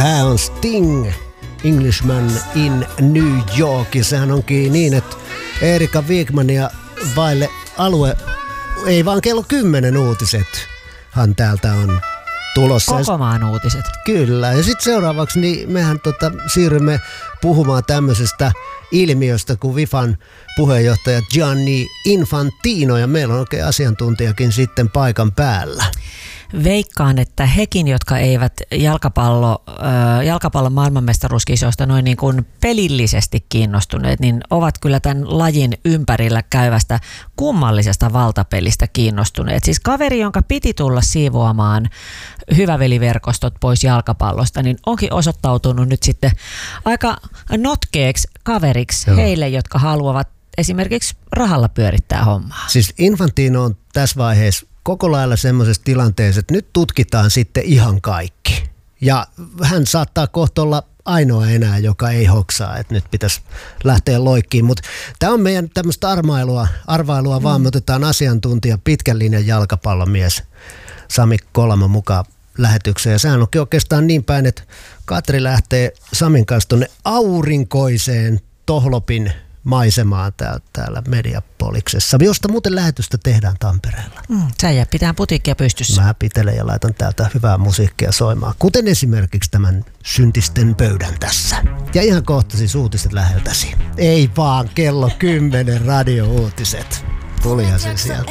Tää on Sting, Englishman in New York. Ja sehän onkin niin, että Erika Wigmania vaille alue, ei vaan kello 10 uutisethan täältä on tulossa. Koko maan uutiset. Kyllä. Ja sitten seuraavaksi niin mehän siirrymme puhumaan tämmöisestä ilmiöstä kuin WIFAn puheenjohtaja Gianni Infantino. Ja meillä on oikein asiantuntijakin sitten paikan päällä. Veikkaan, että hekin, jotka eivät jalkapallon maailmanmestaruuskisoista noin niin kuin pelillisesti kiinnostuneet, niin ovat kyllä tämän lajin ympärillä käyvästä kummallisesta valtapelistä kiinnostuneet. Siis kaveri, jonka piti tulla siivoamaan hyväveliverkostot pois jalkapallosta, niin onkin osoittautunut nyt sitten aika notkeeksi kaveriksi heille, jotka haluavat esimerkiksi rahalla pyörittää hommaa. Siis Infantino on tässä vaiheessa koko lailla semmoisessa tilanteessa, että nyt tutkitaan sitten ihan kaikki. Ja hän saattaa kohta olla ainoa enää, joka ei hoksaa, että nyt pitäisi lähteä loikkiin. Mutta tämä on meidän tämmöistä arvailua vaan. Me otetaan asiantuntija, pitkän linjan jalkapallomies Sami Kolamo mukaan lähetykseen. Ja sehän onkin oikeastaan niin päin, että Katri lähtee Samin kanssa tuonne aurinkoiseen Tohlopin maisemaan täällä Mediapoliksessa, josta muuten lähetystä tehdään Tampereella. Sä jää pitää putiikkia pystyssä. Mä pitelen ja laitan täältä hyvää musiikkia soimaan, kuten esimerkiksi tämän Syntisten pöydän tässä. Ja ihan kohta siis uutiset läheltäsi. Ei vaan kello 10 radio-uutiset. Tulihan se sieltä.